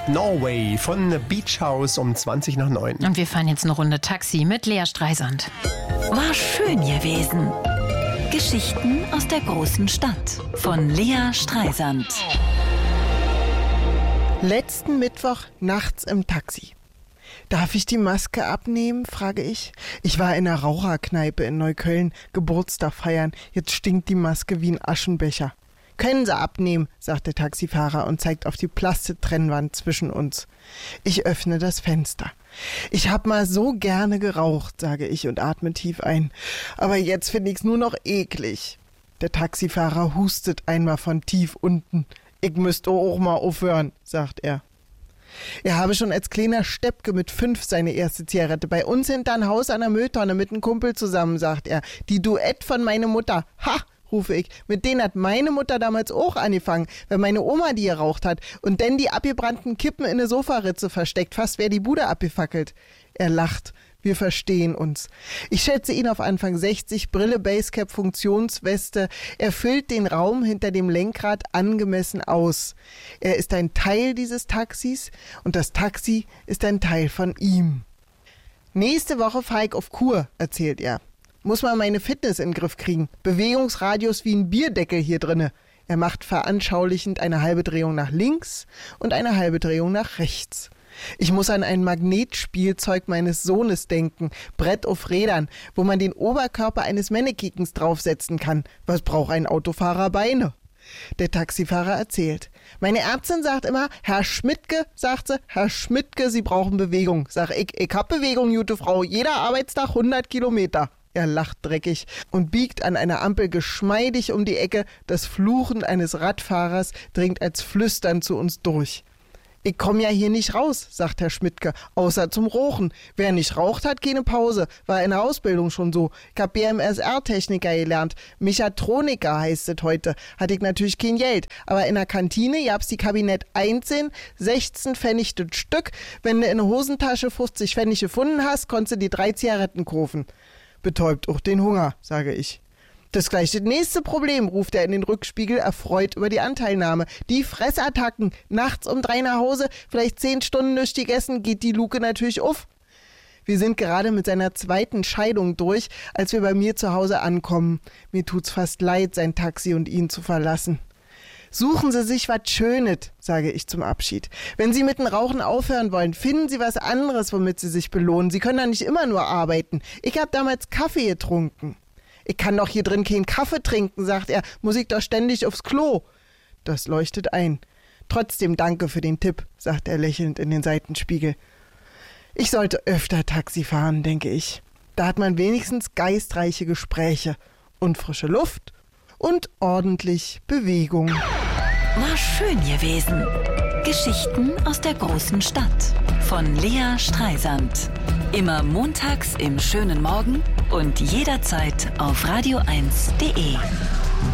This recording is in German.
Norway von Beach House um 20 nach 9. Und wir fahren jetzt eine Runde Taxi mit Lea Streisand. War schön gewesen. Geschichten aus der großen Stadt von Lea Streisand. Letzten Mittwoch nachts im Taxi. Darf ich die Maske abnehmen, frage ich. Ich war in einer Raucherkneipe in Neukölln, Geburtstag feiern. Jetzt stinkt die Maske wie ein Aschenbecher. Können Sie abnehmen, sagt der Taxifahrer und zeigt auf die Plastiktrennwand zwischen uns. Ich öffne das Fenster. Ich hab mal so gerne geraucht, sage ich und atme tief ein. Aber jetzt finde ich's nur noch eklig. Der Taxifahrer hustet einmal von tief unten. Ich müsste auch mal aufhören, sagt er. Er habe schon als kleiner Steppke mit 5 seine erste Zigarette bei uns hinterm Haus an der Mülltonne mit einem Kumpel zusammen, sagt er. Die Duett von meiner Mutter. Ha, rufe ich. Mit denen hat meine Mutter damals auch angefangen, wenn meine Oma die geraucht hat und dann die abgebrannten Kippen in eine Sofaritze versteckt. Fast wäre die Bude abgefackelt. Er lacht. Wir verstehen uns. Ich schätze ihn auf Anfang 60, Brille, Basecap, Funktionsweste. Er füllt den Raum hinter dem Lenkrad angemessen aus. Er ist ein Teil dieses Taxis und das Taxi ist ein Teil von ihm. Nächste Woche fahre ich auf Kur, erzählt er. Muss mal meine Fitness in den Griff kriegen. Bewegungsradius wie ein Bierdeckel hier drinne. Er macht veranschaulichend eine halbe Drehung nach links und eine halbe Drehung nach rechts. Ich muss an ein Magnetspielzeug meines Sohnes denken, Brett auf Rädern, wo man den Oberkörper eines Mannekikens draufsetzen kann. Was braucht ein Autofahrer Beine? Der Taxifahrer erzählt. Meine Ärztin sagt immer, Herr Schmidtke, sagt sie, Herr Schmidtke, Sie brauchen Bewegung. Sag ich hab Bewegung, gute Frau, jeder Arbeitstag 100 Kilometer. Er lacht dreckig und biegt an einer Ampel geschmeidig um die Ecke. Das Fluchen eines Radfahrers dringt als Flüstern zu uns durch. Ich komme ja hier nicht raus, sagt Herr Schmidtke, außer zum Rauchen. Wer nicht raucht, hat keine Pause. War in der Ausbildung schon so. Ich hab BMSR-Techniker gelernt. Mechatroniker heißt es heute. Hatte ich natürlich kein Geld. Aber in der Kantine gab's die Kabinett 18, 16 Pfennig das Stück. Wenn du in der Hosentasche 50 Pfennig gefunden hast, konntest du die 3 Zigaretten kaufen. Betäubt auch den Hunger, sage ich. Das gleich das nächste Problem, ruft er in den Rückspiegel, erfreut über die Anteilnahme. Die Fressattacken. Nachts um 3 nach Hause, vielleicht 10 Stunden nicht gegessen, geht die Luke natürlich auf. Wir sind gerade mit seiner 2. Scheidung durch, als wir bei mir zu Hause ankommen. Mir tut's fast leid, sein Taxi und ihn zu verlassen. Suchen Sie sich was Schönes, sage ich zum Abschied. Wenn Sie mit dem Rauchen aufhören wollen, finden Sie was anderes, womit Sie sich belohnen. Sie können doch nicht immer nur arbeiten. Ich habe damals Kaffee getrunken. Ich kann doch hier drin keinen Kaffee trinken, sagt er. Muss ich doch ständig aufs Klo. Das leuchtet ein. Trotzdem danke für den Tipp, sagt er lächelnd in den Seitenspiegel. Ich sollte öfter Taxi fahren, denke ich. Da hat man wenigstens geistreiche Gespräche und frische Luft und ordentlich Bewegung. War schön gewesen. Geschichten aus der großen Stadt von Lea Streisand. Immer montags im schönen Morgen und jederzeit auf radio1.de.